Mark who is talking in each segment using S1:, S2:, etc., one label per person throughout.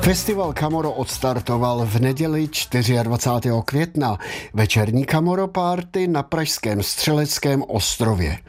S1: Festival Kamoro odstartoval v neděli 24. května. Večerní Kamoro Party na pražském Střeleckém ostrově.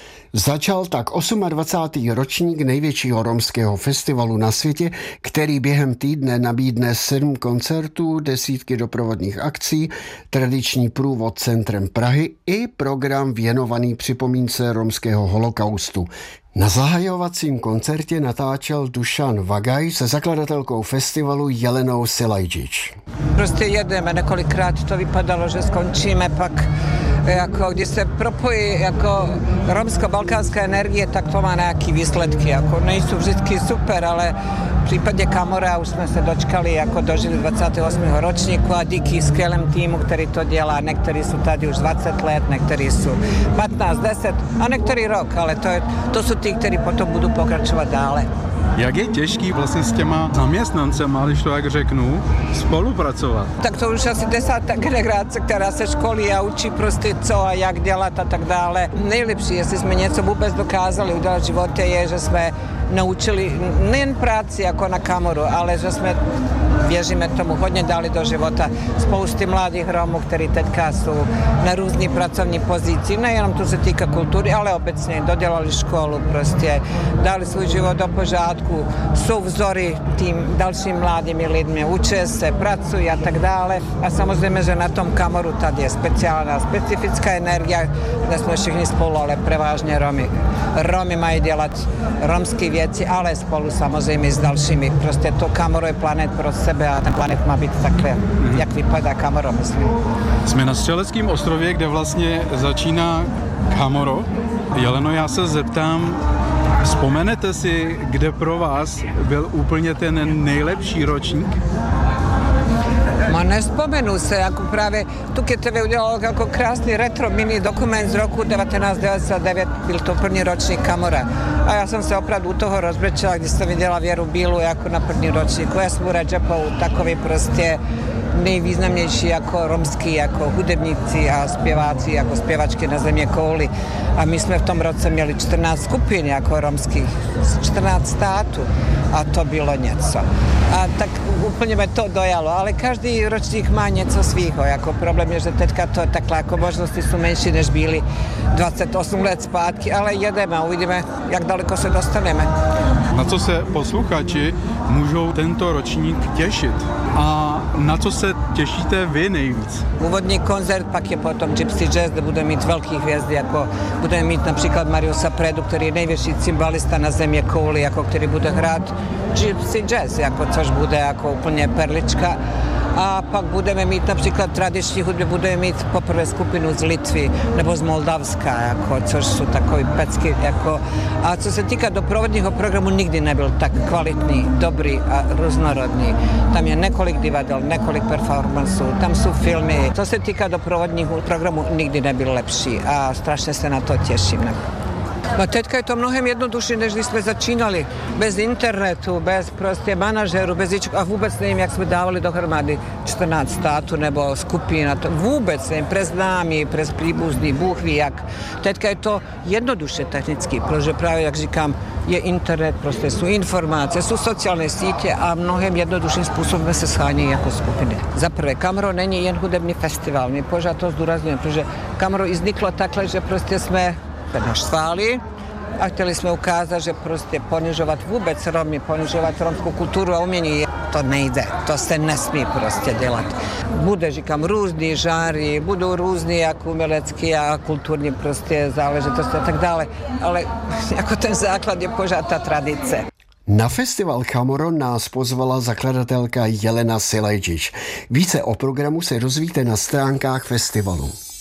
S1: Začal tak 28. ročník největšího romského festivalu na světě, který během týdne nabídne 7 koncertů, desítky doprovodných akcí, tradiční průvod centrem Prahy i program věnovaný připomínce romského holokaustu. Na zahajovacím koncertě natáčel Dušan Vagaj se zakladatelkou festivalu Jelenou Silajčič.
S2: Prostě jedeme, několikrát to vypadalo, že skončíme, pak jako, když se propojí jako romsko-balkánská energie, tak to má nějaký výsledky. Jako, nejsou vždycky super, ale v případě Kamora už jsme se dočkali, jako dožili 28. ročníku a díky skvělému týmu, který to dělá. Někteří jsou tady už 20 let, někteří jsou 15, 10 a některý rok, ale to jsou ty, kteří potom budou pokračovat dále.
S3: Jak je těžký vlastně s těma zaměstnancema, když to tak řeknu, spolupracovat?
S2: Tak to už asi 10. generace, která se školí a učí prostě co a jak dělat a tak dále. Nejlepší, jestli jsme něco vůbec dokázali udělat v životě, je, že jsme naučili nejen práci jako na Kamoru, ale že jsme, věříme tomu, hodně dali do života spousty mladých Romů, kteří teďka jsou na různých pracovní pozici, nejenom to se týká kultury, ale obecně dodělali školu, prostě dali svůj život do pořádku, jsou vzory tým dalším mladými lidmi, učí se, pracují a tak dále. A samozřejmě, že na tom Kamoru tady je speciální, specifická energie, kde jsme všichni spolu, ale převážně Romy. Romy mají dělat romské věci, ale spolu samozřejmě s dalšími. Prostě to Kamoro je planet pro sebe a ten planet má být takhle, jak vypadá Kamoro, myslím.
S3: Jsme na Střeleckém ostrově, kde vlastně začíná Kamoro. Jeleno, já se zeptám, vzpomenete si, kde pro vás byl úplně ten nejlepší ročník?
S2: Ma nespomenu se, jako právě tu TV udělalo jako krásný retro mini dokument z roku 1999, byl to první ročník Kamora. A já jsem se opravdu u toho rozbrečela, když jsem viděla Věru Bílu jako na první ročníku, Esmu Redžepovu, takový prostě nejvýznamnější jako romský, jako hudebníci a zpěváci, jako zpěvačky na země kouli. A my jsme v tom roce měli 14 skupin jako romských, 14 států a to bylo něco. A tak úplně mě to dojalo, ale každý ročník má něco svýho, jako problém je, že teďka to takhle, jako možnosti jsou menší, než byly 28 let zpátky, ale jedeme a uvidíme, jak daleko se dostaneme.
S3: Na co se posluchači můžou tento ročník těšit? A na co se těšíte vy nejvíc?
S2: Úvodní koncert, pak je potom Gypsy Jazz, kde budeme mít velký hvězdy, jako budeme mít například Mariusa Predu, který je největší cymbalista na země kouli, jako který bude hrát Gypsy Jazz, jako, což bude jako úplně perlička. A pak budeme mít například tradiční hudby, budeme mít poprvé skupinu z Litvy nebo z Moldavska, jako, což jsou takový pecky. Jako. A co se týká doprovodního programu, nikdy nebyl tak kvalitní, dobrý a různorodný. Tam je několik divadel, několik performansů, tam jsou filmy. Co se týká doprovodního programu, nikdy nebyl lepší a strašně se na to těším. No teďka je to mnohem jednodušší, než když jsme začínali. Bez internetu, bez prostě manažeru, bez ničeho. A vůbec nevím, jak jsme dávali dohromady 14 států nebo skupin. To vůbec nevím, přes známí, přes příbuzný, Bůh ví jak. Teďka je to jednoduše technicky, protože právě, jak říkám, je internet, prostě jsou informace, jsou sociální sítě a mnohem jednodušším způsobem se schání jako skupiny. Za prvé, Kamoro není jen hudební festival, my pořád to zdůrazňujeme, protože Kamoro i vzniklo takhle, že prostě jsme naštvali a chtěli jsme ukázat, že prostě ponižovat vůbec Romy, ponižovat romskou kulturu a umění, to nejde, to se nesmí prostě dělat. Bude, říkám, různý žáry, budou různý jako umělecký a kulturní prostě záležitosti a tak dále, ale jako ten základ je pořád ta tradice.
S1: Na festival Kamoro nás pozvala zakladatelka Jelena Silajčič. Více o programu se dozvíte na stránkách festivalu.